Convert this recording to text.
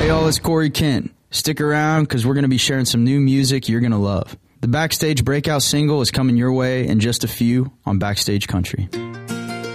Hey y'all, it's Corey Kent. Stick around because we're going to be sharing some new music you're going to love. The Backstage Breakout single is coming your way in just a few on Backstage Country.